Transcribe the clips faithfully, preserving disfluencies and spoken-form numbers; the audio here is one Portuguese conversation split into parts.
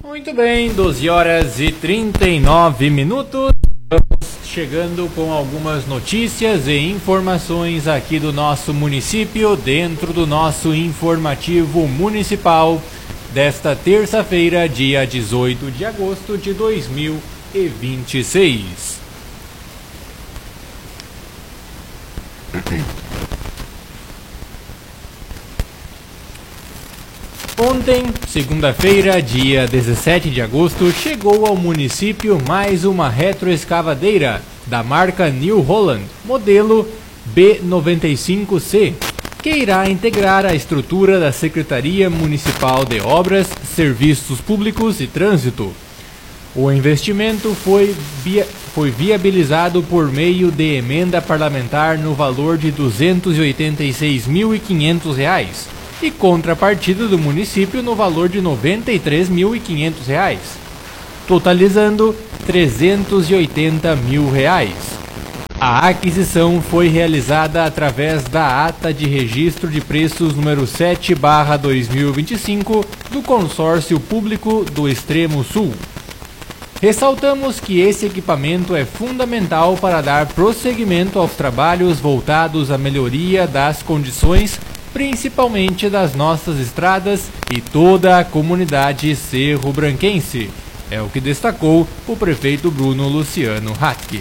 Muito bem, doze horas e trinta e nove minutos. Estamos chegando com algumas notícias e informações aqui do nosso município, dentro do nosso informativo municipal desta terça-feira, dia dezoito de agosto de dois mil e vinte e seis. Ontem, segunda-feira, dia dezessete de agosto, chegou ao município mais uma retroescavadeira da marca New Holland, modelo B noventa e cinco C, que irá integrar a estrutura da Secretaria Municipal de Obras, Serviços Públicos e Trânsito. O investimento foi, via, foi viabilizado por meio de emenda parlamentar no valor de duzentos e oitenta e seis mil e quinhentos reais. E contrapartida do município no valor de noventa e três mil e quinhentos reais, totalizando trezentos e oitenta mil reais. A aquisição foi realizada através da ata de registro de preços número sete barra dois mil e vinte e cinco do Consórcio Público do Extremo Sul. Ressaltamos que esse equipamento é fundamental para dar prosseguimento aos trabalhos voltados à melhoria das condições, principalmente das nossas estradas e toda a comunidade cerro-branquense, é o que destacou o prefeito Bruno Luciano Hatke.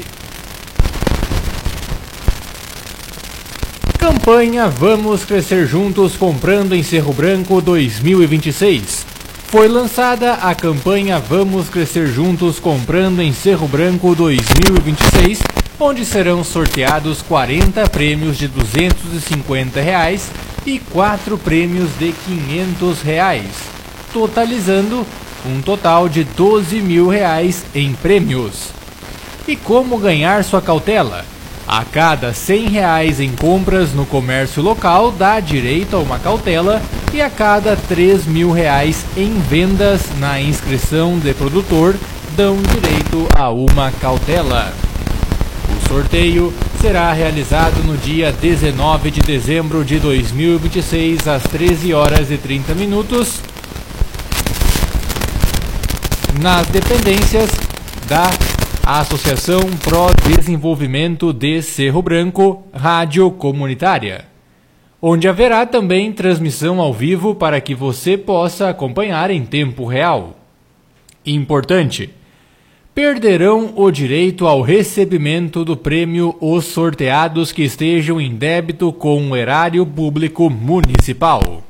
Campanha Vamos Crescer Juntos Comprando em Cerro Branco dois mil e vinte e seis. Foi lançada a campanha Vamos Crescer Juntos Comprando em Cerro Branco dois mil e vinte e seis, onde serão sorteados quarenta prêmios de duzentos e cinquenta reais e quatro prêmios de quinhentos reais, totalizando um total de doze mil reais em prêmios. E como ganhar sua cautela? A cada cem reais em compras no comércio local dá direito a uma cautela, e a cada três mil reais em vendas na inscrição de produtor dão direito a uma cautela. O sorteio será realizado no dia dezenove de dezembro de dois mil e vinte e seis, às treze horas e trinta minutos, nas dependências da Associação Pro Desenvolvimento de Cerro Branco Rádio Comunitária, onde haverá também transmissão ao vivo para que você possa acompanhar em tempo real. Importante: perderão o direito ao recebimento do prêmio os sorteados que estejam em débito com o erário público municipal.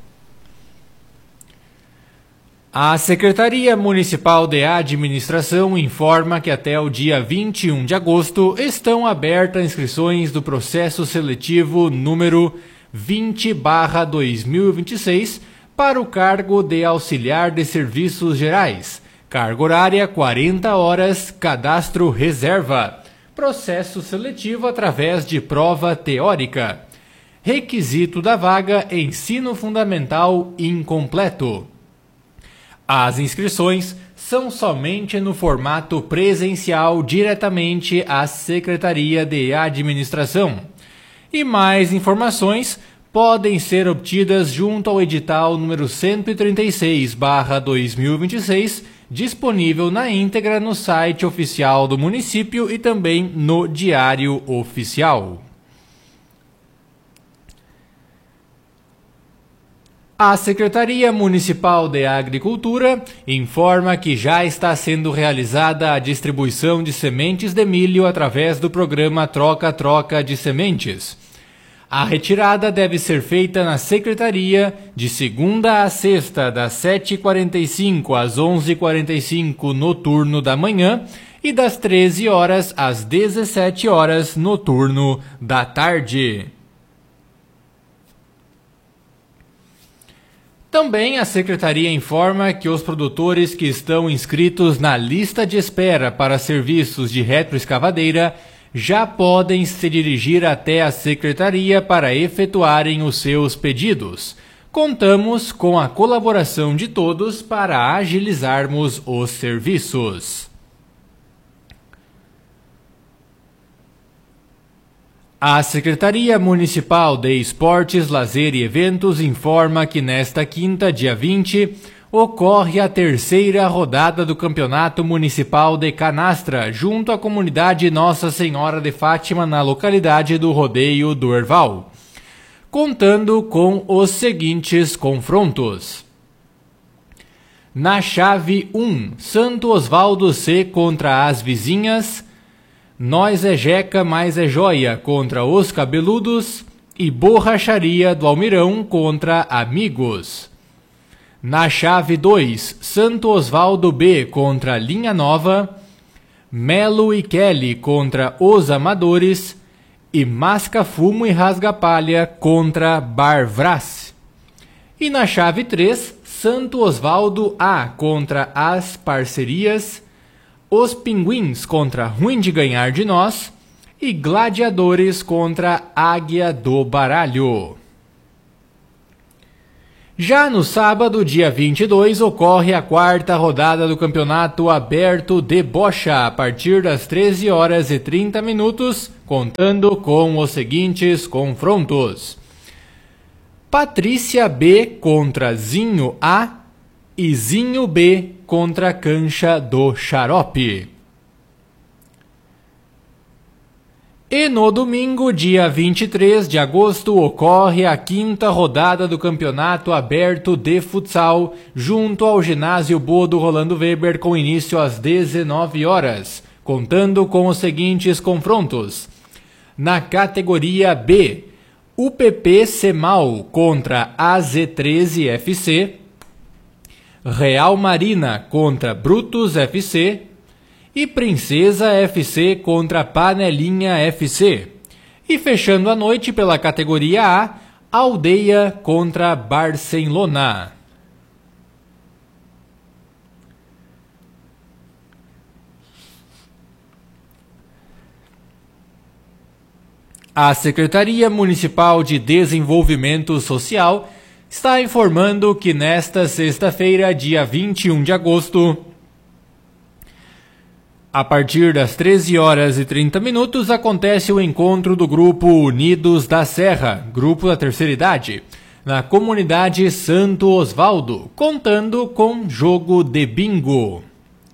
A Secretaria Municipal de Administração informa que até o dia vinte e um de agosto estão abertas inscrições do processo seletivo número vinte barra dois mil e vinte e seis para o cargo de auxiliar de serviços gerais. Carga horária quarenta horas, cadastro reserva. Processo seletivo através de prova teórica. Requisito da vaga: ensino fundamental incompleto. As inscrições são somente no formato presencial diretamente à Secretaria de Administração. E mais informações podem ser obtidas junto ao edital número cento e trinta e seis barra dois mil e vinte e seis, disponível na íntegra no site oficial do município e também no Diário Oficial. A Secretaria Municipal de Agricultura informa que já está sendo realizada a distribuição de sementes de milho através do programa Troca-Troca de Sementes. A retirada deve ser feita na Secretaria de segunda a sexta, das sete e quarenta e cinco às onze e quarenta e cinco no turno da manhã e das treze horas às dezessete horas no turno da tarde. Também a Secretaria informa que os produtores que estão inscritos na lista de espera para serviços de retroescavadeira já podem se dirigir até a Secretaria para efetuarem os seus pedidos. Contamos com a colaboração de todos para agilizarmos os serviços. A Secretaria Municipal de Esportes, Lazer e Eventos informa que nesta quinta, dia vinte, ocorre a terceira rodada do Campeonato Municipal de Canastra, junto à comunidade Nossa Senhora de Fátima, na localidade do Rodeio do Herval, contando com os seguintes confrontos. Na chave um, Santo Osvaldo C contra as Vizinhas, Nós é Jeca, Mais é Joia contra os Cabeludos e Borracharia do Almirão contra Amigos. Na chave dois, Santo Osvaldo B contra Linha Nova, Melo e Kelly contra Os Amadores e Masca Fumo e Rasga Palha contra Bar Vraz. E na chave três, Santo Osvaldo A contra As Parcerias, Os Pinguins contra Ruim de Ganhar de Nós e Gladiadores contra Águia do Baralho. Já no sábado, dia vinte e dois, ocorre a quarta rodada do Campeonato Aberto de Bocha, a partir das treze horas e trinta minutos, contando com os seguintes confrontos. Patrícia B contra Zinho A e Zinho B contra Cancha do Xarope. E no domingo, dia vinte e três de agosto, ocorre a quinta rodada do Campeonato Aberto de Futsal, junto ao Ginásio Bodo Rolando Weber, com início às dezenove horas, contando com os seguintes confrontos. Na categoria B, U P P Semal contra A Z treze F C, Real Marina contra Brutus F C e Princesa F C contra Panelinha F C. E fechando a noite pela categoria A, Aldeia contra Barcelona. A Secretaria Municipal de Desenvolvimento Social está informando que nesta sexta-feira, dia vinte e um de agosto, a partir das treze horas e trinta minutos, acontece o encontro do Grupo Unidos da Serra, grupo da terceira idade, na comunidade Santo Osvaldo, contando com jogo de bingo.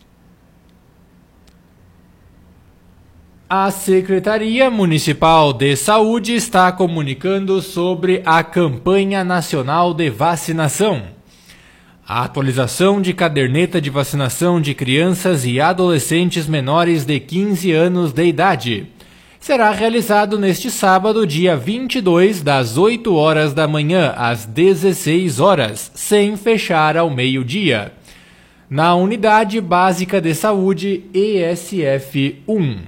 A Secretaria Municipal de Saúde está comunicando sobre a campanha nacional de vacinação. A atualização de caderneta de vacinação de crianças e adolescentes menores de quinze anos de idade será realizado neste sábado, dia vinte e dois, das oito horas da manhã às dezesseis horas, sem fechar ao meio-dia, na Unidade Básica de Saúde E S F um.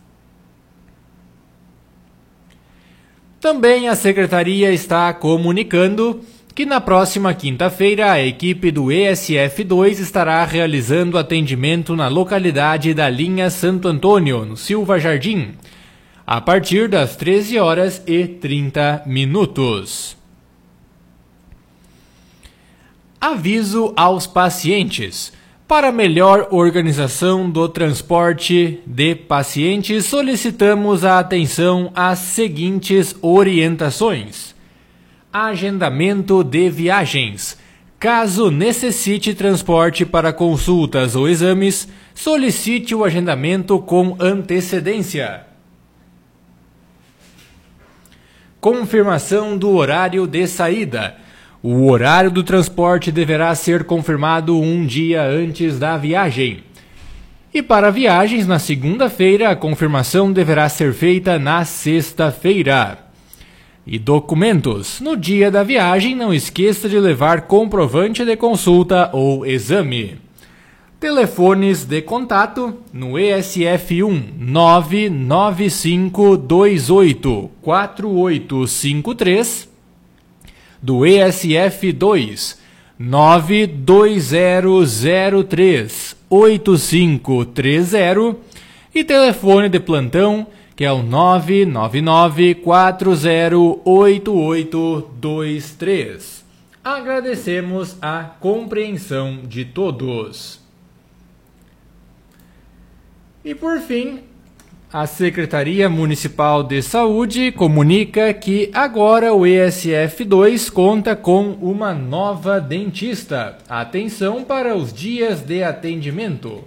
Também a Secretaria está comunicando que na próxima quinta-feira a equipe do E S F dois estará realizando atendimento na localidade da linha Santo Antônio, no Silva Jardim, a partir das treze horas e trinta minutos. Aviso aos pacientes. Para melhor organização do transporte de pacientes, solicitamos a atenção às seguintes orientações. Agendamento de viagens. Caso necessite transporte para consultas ou exames, solicite o agendamento com antecedência. Confirmação do horário de saída. O horário do transporte deverá ser confirmado um dia antes da viagem. E para viagens na segunda-feira, a confirmação deverá ser feita na sexta-feira. E documentos. No dia da viagem, não esqueça de levar comprovante de consulta ou exame. Telefones de contato no E S F um nove nove cinco dois oito quatro oito cinco três, do E S F dois nove dois zero zero três oito cinco três zero e telefone de plantão que é o nove nove nove quatro zero oito oito dois três. Agradecemos a compreensão de todos. E por fim, A Secretaria Municipal de Saúde comunica que agora o E S F dois conta com uma nova dentista. Atenção para os dias de atendimento.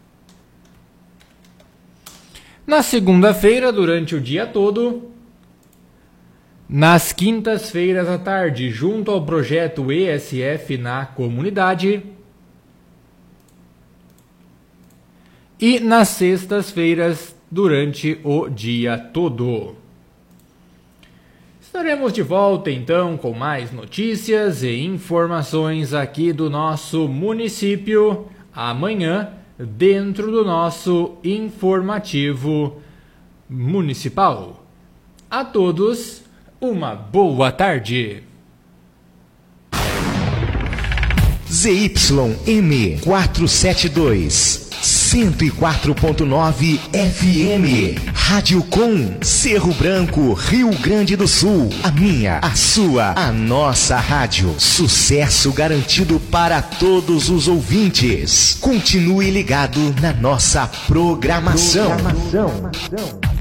Na segunda-feira, durante o dia todo, nas quintas-feiras à tarde, junto ao projeto E S F na comunidade, e nas sextas-feiras, durante o dia todo. Estaremos de volta então com mais notícias e informações aqui do nosso município amanhã, dentro do nosso informativo municipal. A todos, uma boa tarde. Z Y M quatrocentos e setenta e dois, cento e quatro ponto nove F M, Rádio Com, Cerro Branco, Rio Grande do Sul. A minha, a sua, a nossa rádio. Sucesso garantido para todos os ouvintes. Continue ligado na nossa programação. programação.